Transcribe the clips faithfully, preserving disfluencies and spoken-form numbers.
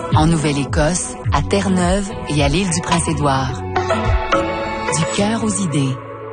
En Nouvelle-Écosse, à Terre-Neuve et à l'île du Prince-Édouard. Du cœur aux idées.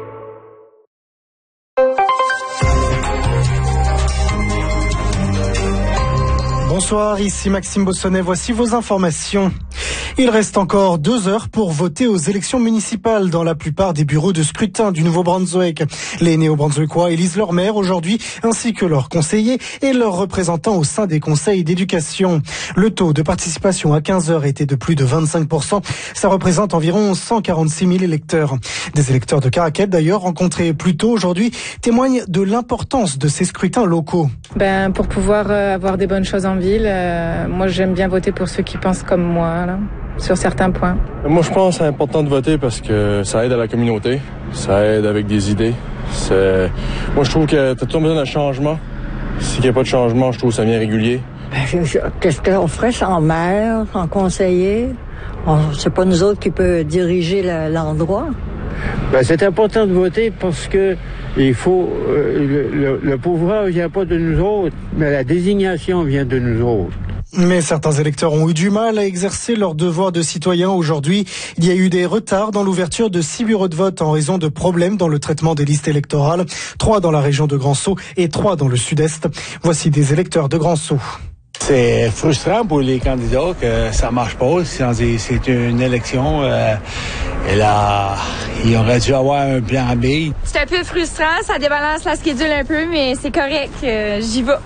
Bonsoir, ici Maxime Bossonnet, voici vos informations. Il reste encore deux heures pour voter aux élections municipales dans la plupart des bureaux de scrutin du Nouveau-Brunswick. Les néo-brunswickois élisent leur maire aujourd'hui, ainsi que leurs conseillers et leurs représentants au sein des conseils d'éducation. Le taux de participation à quinze heures était de plus de vingt-cinq pour cent. Ça représente environ cent quarante-six mille électeurs. Des électeurs de Caraquet, d'ailleurs, rencontrés plus tôt aujourd'hui, témoignent de l'importance de ces scrutins locaux. Ben, pour pouvoir euh, avoir des bonnes choses en ville, euh, moi j'aime bien voter pour ceux qui pensent comme moi, là, sur certains points. Moi je pense que c'est important de voter parce que ça aide à la communauté, ça aide avec des idées. C'est... Moi je trouve que t'as toujours besoin d'un changement. S'il n'y a pas de changement, je trouve que ça vient régulier. Ben, je, qu'est-ce qu'on ferait sans maire, sans conseiller? On, c'est pas nous autres qui peut diriger le, l'endroit. Ben, c'est important de voter parce que il faut euh, le, le pouvoir vient pas de nous autres, mais la désignation vient de nous autres. Mais certains électeurs ont eu du mal à exercer leur devoir de citoyen aujourd'hui. Il y a eu des retards dans l'ouverture de six bureaux de vote en raison de problèmes dans le traitement des listes électorales. Trois dans la région de Grand-Sault et trois dans le sud-est. Voici des électeurs de Grand-Sault. C'est frustrant pour les candidats que ça marche pas. C'est une élection. Euh, et là, il aurait dû avoir un plan B. C'est un peu frustrant, ça débalance la schedule un peu, mais c'est correct, euh, j'y vais.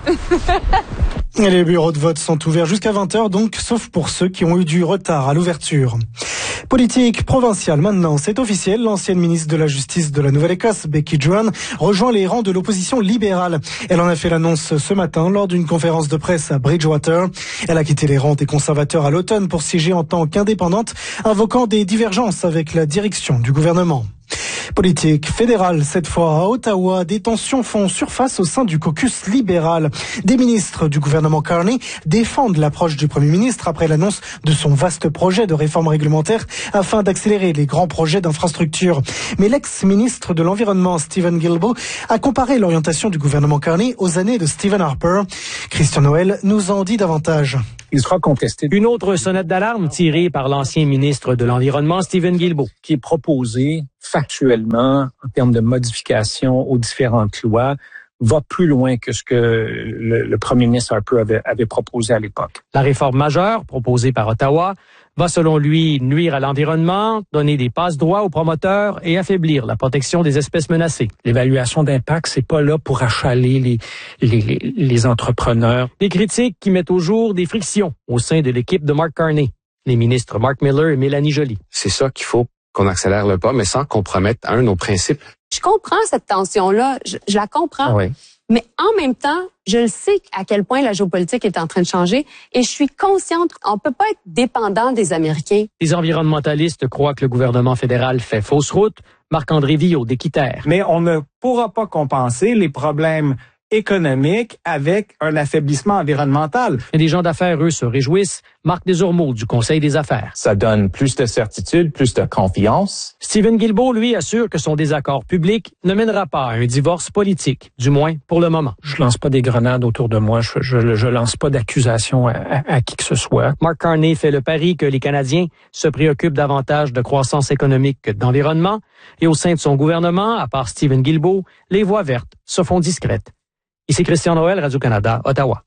Les bureaux de vote sont ouverts jusqu'à vingt heures donc, sauf pour ceux qui ont eu du retard à l'ouverture. Politique provinciale maintenant, c'est officiel, l'ancienne ministre de la Justice de la Nouvelle-Écosse, Becky Juan, rejoint les rangs de l'opposition libérale. Elle en a fait l'annonce ce matin lors d'une conférence de presse à Bridgewater. Elle a quitté les rangs des conservateurs à l'automne pour siéger en tant qu'indépendante, invoquant des divergences avec la direction du gouvernement. Politique fédérale, cette fois à Ottawa, des tensions font surface au sein du caucus libéral. Des ministres du gouvernement Carney défendent l'approche du Premier ministre après l'annonce de son vaste projet de réforme réglementaire afin d'accélérer les grands projets d'infrastructure. Mais l'ex-ministre de l'Environnement, Stephen Guilbeault, a comparé l'orientation du gouvernement Carney aux années de Stephen Harper. Christian Noël nous en dit davantage. Il sera contesté. Une autre sonnette d'alarme tirée par l'ancien ministre de l'Environnement, Stephen Guilbeault, qui est proposé factuellement, en termes de modification aux différentes lois, va plus loin que ce que le, le premier ministre Harper avait, avait proposé à l'époque. La réforme majeure proposée par Ottawa va, selon lui, nuire à l'environnement, donner des passe-droits aux promoteurs et affaiblir la protection des espèces menacées. L'évaluation d'impact, c'est pas là pour achaler les, les, les, les entrepreneurs. Des critiques qui mettent au jour des frictions au sein de l'équipe de Mark Carney, les ministres Mark Miller et Mélanie Joly. C'est ça qu'il faut qu'on accélère le pas, mais sans compromettre un nos principes. Je comprends cette tension-là, je, je la comprends. Oui. Mais en même temps, je le sais à quel point la géopolitique est en train de changer et je suis consciente qu'on peut pas être dépendant des Américains. Les environnementalistes croient que le gouvernement fédéral fait fausse route. Marc-André Villot d'Équiterre. Mais on ne pourra pas compenser les problèmes économique avec un affaiblissement environnemental. Et des gens d'affaires, eux, se réjouissent. Marc Desormeaux du Conseil des affaires. Ça donne plus de certitude, plus de confiance. Stephen Guilbeault, lui, assure que son désaccord public ne mènera pas à un divorce politique, du moins pour le moment. Je lance pas des grenades autour de moi, je, je, je lance pas d'accusations à, à, à qui que ce soit. Mark Carney fait le pari que les Canadiens se préoccupent davantage de croissance économique que d'environnement. Et au sein de son gouvernement, à part Stephen Guilbeault, les voix vertes se font discrètes. Ici Christian Noël, Radio-Canada, Ottawa.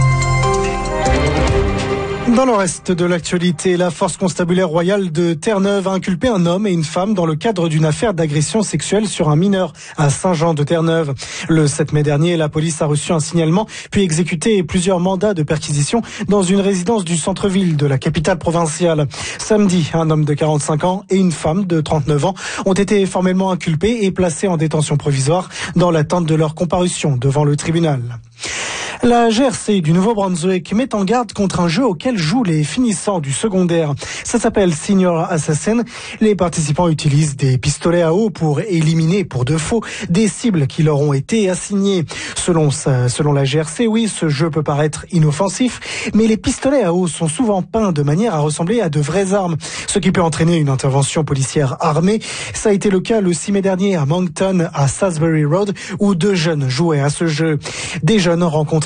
Dans le reste de l'actualité, la force constabulaire royale de Terre-Neuve a inculpé un homme et une femme dans le cadre d'une affaire d'agression sexuelle sur un mineur à Saint-Jean-de-Terre-Neuve. Le sept mai dernier, la police a reçu un signalement puis exécuté plusieurs mandats de perquisition dans une résidence du centre-ville de la capitale provinciale. Samedi, un homme de quarante-cinq ans et une femme de trente-neuf ans ont été formellement inculpés et placés en détention provisoire dans l'attente de leur comparution devant le tribunal. La G R C du Nouveau-Brunswick met en garde contre un jeu auquel jouent les finissants du secondaire. Ça s'appelle Senior Assassin. Les participants utilisent des pistolets à eau pour éliminer pour de faux des cibles qui leur ont été assignées. Selon, selon la G R C, oui, ce jeu peut paraître inoffensif, mais les pistolets à eau sont souvent peints de manière à ressembler à de vraies armes, ce qui peut entraîner une intervention policière armée. Ça a été le cas le six mai dernier à Moncton, à Salisbury Road, où deux jeunes jouaient à ce jeu. Des jeunes rencontrés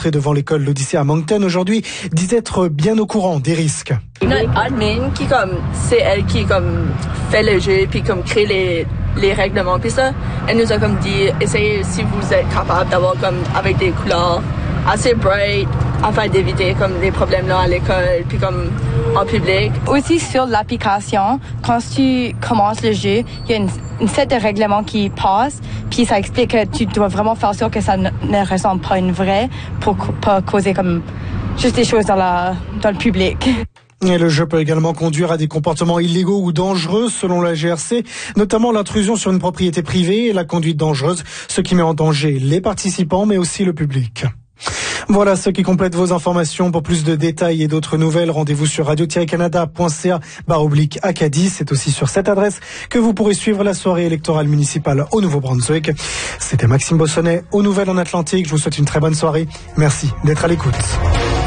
l'entrée devant l'école l'Odyssée à Moncton aujourd'hui, disent être bien au courant des risques. Notre admin qui comme c'est elle qui comme fait le jeu puis comme crée les les règlements puis ça, elle nous a comme dit essayez si vous êtes capable d'avoir comme avec des couleurs assez bright afin d'éviter comme des problèmes là à l'école puis comme en public. Aussi sur l'application, quand tu commences le jeu, il y a une, une set de règlements qui passe, puis ça explique que tu dois vraiment faire sûr que ça ne, ne ressemble pas à une vraie pour pas causer comme juste des choses dans la dans le public. Et le jeu peut également conduire à des comportements illégaux ou dangereux selon la G R C, notamment l'intrusion sur une propriété privée et la conduite dangereuse, ce qui met en danger les participants mais aussi le public. Voilà ce qui complète vos informations. Pour plus de détails et d'autres nouvelles, rendez-vous sur radio tiret canada point c a barre oblique Acadie. C'est aussi sur cette adresse que vous pourrez suivre la soirée électorale municipale au Nouveau-Brunswick. C'était Maxime Bossonnet aux Nouvelles en Atlantique. Je vous souhaite une très bonne soirée. Merci d'être à l'écoute.